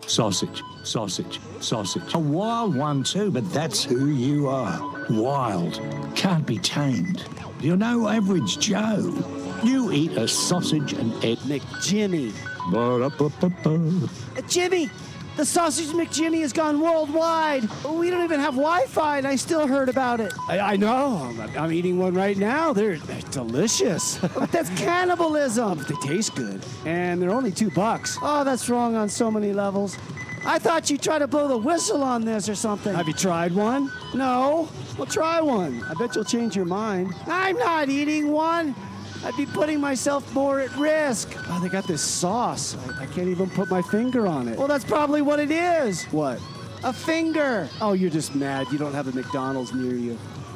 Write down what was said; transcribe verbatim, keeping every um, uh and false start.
Sausage, sausage, sausage. A wild one too, but that's who you are. Wild. Can't be tamed. You're no average Joe. You eat a sausage and egg. McJimmy. Ba-da-ba-ba-ba. Uh, Jimmy! The Sausage McJimmy has gone worldwide. We don't even have Wi-Fi, and I still heard about it. I, I know. I'm, I'm eating one right now. They're, they're delicious. But that's cannibalism. They taste good, and they're only two bucks. Oh, that's wrong on so many levels. I thought you'd try to blow the whistle on this or something. Have you tried one? No. Well, try one. I bet you'll change your mind. I'm not eating one. I'd be putting myself more at risk. Oh, they got this sauce. I, I can't even put my finger on it. Well, that's probably what it is. What? A finger. Oh, you're just mad. You don't have a McDonald's near you.